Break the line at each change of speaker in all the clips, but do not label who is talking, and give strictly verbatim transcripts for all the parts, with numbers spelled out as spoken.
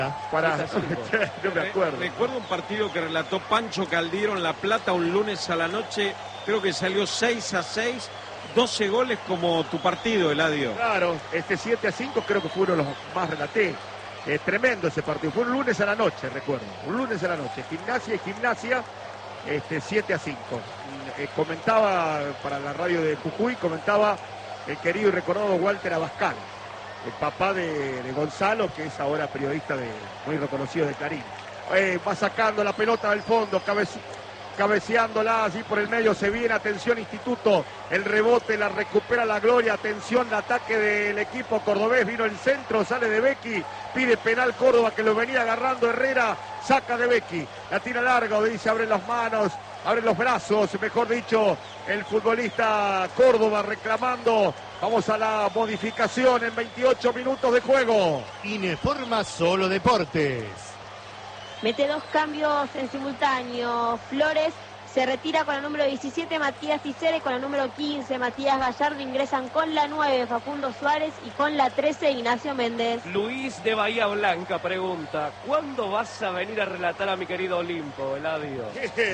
Para... no me acuerdo.
Recuerdo un partido que relató Pancho Caldiero en La Plata un lunes a la noche, creo que salió seis a seis, doce goles como tu partido, Eladio.
Claro, este siete a cinco creo que fue uno de los más relaté. Eh, tremendo ese partido, fue un lunes a la noche, recuerdo, un lunes a la noche, Gimnasia y Gimnasia, este siete a cinco. Eh, comentaba para la radio de Jujuy, comentaba el querido y recordado Walter Abascal, el papá de, de Gonzalo, que es ahora periodista de, muy reconocido de Clarín. Eh, va sacando la pelota del fondo, cabece, cabeceándola allí por el medio, se viene, atención Instituto, el rebote, la recupera la Gloria, atención, el ataque del equipo cordobés, vino el centro, sale de Becky, pide penal Córdoba que lo venía agarrando Herrera, saca de Becky, la tira larga, dice, abre las manos, abre los brazos, mejor dicho, el futbolista Córdoba reclamando. Vamos a la modificación en veintiocho minutos de juego.
Ineforma Solo Deportes.
Mete dos cambios en simultáneo. Flores se retira con la número diecisiete, Matías Ticera, y con la número quince, Matías Gallardo, ingresan con la nueve, Facundo Suárez, y con la trece, Ignacio Méndez.
Luis de Bahía Blanca pregunta, ¿cuándo vas a venir a relatar a mi querido Olimpo, Eladio?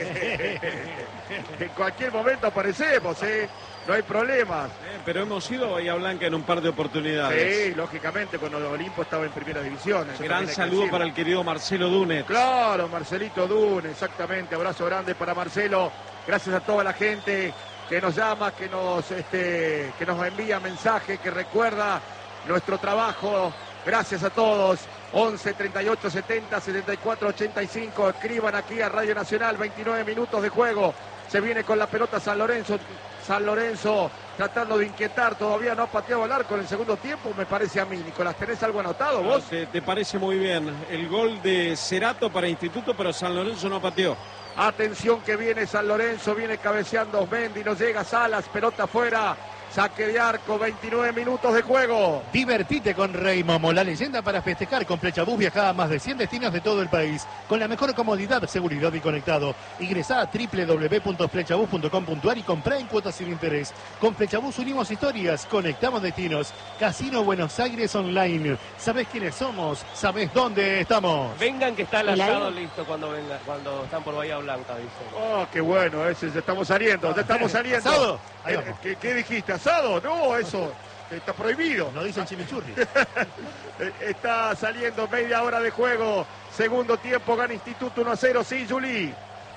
En cualquier momento aparecemos, ¿eh? No hay problemas.
Eh, pero hemos ido a Bahía Blanca en un par de oportunidades.
Sí, lógicamente, cuando el Olimpo estaba en primera división.
Gran saludo para el querido Marcelo Dunet.
Claro, Marcelito Dunet, exactamente. Abrazo grande para Marcelo. Gracias a toda la gente que nos llama, que nos, este, que nos envía mensajes, que recuerda nuestro trabajo. Gracias a todos. once, treinta y ocho, setenta, setenta y cuatro, ochenta y cinco. Escriban aquí a Radio Nacional. veintinueve minutos de juego. Se viene con la pelota San Lorenzo. San Lorenzo tratando de inquietar, todavía no ha pateado el arco en el segundo tiempo, me parece a mí. Nicolás, ¿tenés algo anotado vos?
No, te, te parece muy bien. El gol de Cerato para Instituto, pero San Lorenzo no pateó.
Atención que viene San Lorenzo, viene cabeceando Osmendi, no llega Salas, pelota afuera. Saque de arco, veintinueve minutos de juego.
Divertite con Rey Momo, la leyenda para festejar. Con Flechabús viaja a más de cien destinos de todo el país, con la mejor comodidad, seguridad y conectado. Ingresá a doble u doble u doble u punto flechabús punto com punto a r y comprá en cuotas sin interés. Con Flechabús unimos historias, conectamos destinos. Casino Buenos Aires Online. ¿Sabés quiénes somos? ¿Sabés dónde estamos?
Vengan que está el asado listo cuando venga, cuando están por Bahía Blanca, dicen.
Oh, qué bueno, ese, ya estamos saliendo, ya estamos saliendo.
¿Asado?
¿Qué, qué, qué dijiste? ¿Asado? No, eso está prohibido.
No dicen chimichurri.
Está saliendo media hora de juego. Segundo tiempo, gana Instituto uno a cero. Sí, Juli.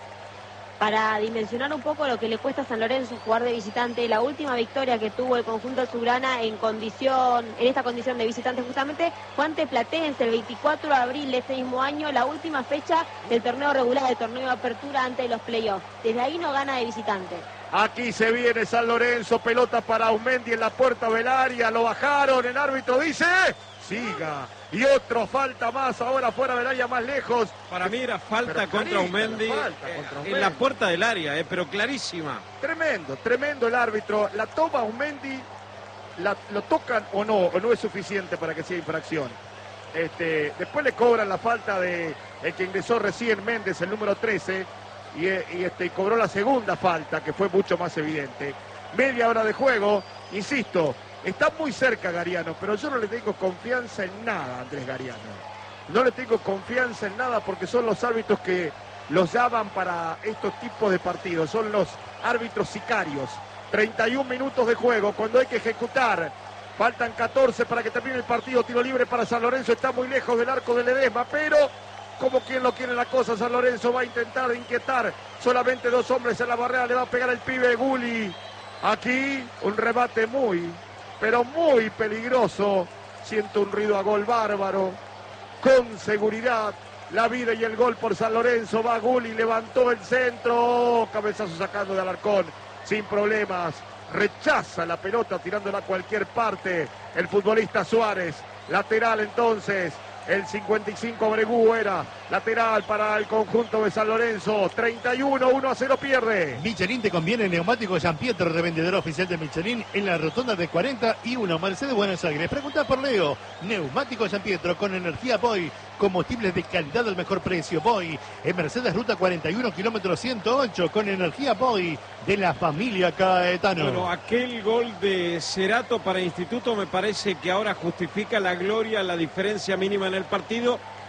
Para dimensionar un poco lo que le cuesta a San Lorenzo jugar de visitante, la última victoria que tuvo el conjunto azulgrana en condición, en esta condición de visitante justamente, fue ante Platense el veinticuatro de abril de este mismo año, la última fecha del torneo regular, del torneo de apertura ante los playoffs. Desde ahí no gana de visitante.
Aquí se viene San Lorenzo, pelota para Aumendi en la puerta del área, lo bajaron, el árbitro dice, siga, y otro falta más ahora fuera del área más lejos.
Para mí era falta contra Aumendi eh, en la puerta del área, eh, pero clarísima.
Tremendo, tremendo el árbitro, la toma Aumendi, la, lo tocan o no, o no es suficiente para que sea infracción. Este, después le cobran la falta de el que ingresó recién, Méndez, el número trece, y, y este, cobró la segunda falta, que fue mucho más evidente. Media hora de juego, insisto, está muy cerca Gariano, pero yo no le tengo confianza en nada a Andrés Gariano. No le tengo confianza en nada porque son los árbitros que los llaman para estos tipos de partidos, son los árbitros sicarios. treinta y un minutos de juego, cuando hay que ejecutar, faltan catorce para que termine el partido, tiro libre para San Lorenzo, está muy lejos del arco de Ledesma, pero como quien lo quiere la cosa, San Lorenzo va a intentar inquietar, solamente dos hombres en la barrera, le va a pegar el pibe Gulli. Aquí un remate muy, pero muy peligroso, siento un ruido a gol bárbaro, con seguridad, la vida y el gol por San Lorenzo, va Gulli, levantó el centro, cabezazo sacando de Alarcón, sin problemas, rechaza la pelota tirándola a cualquier parte, el futbolista Suárez, lateral entonces, el cincuenta y cinco Bregú era lateral para el conjunto de San Lorenzo. treinta y uno, uno a cero pierde.
Michelin te conviene, neumático San Pietro, revendedor oficial de Michelin en la rotonda de cuarenta y uno, Mercedes, Buenos Aires. Pregunta por Leo. Neumático San Pietro con energía Boy. Combustibles de calidad al mejor precio. Boy. En Mercedes, ruta cuarenta y uno, kilómetro ciento ocho, con energía Boy de la familia Caetano.
Bueno, aquel gol de Cerato para Instituto me parece que ahora justifica la gloria, la diferencia mínima en el partido.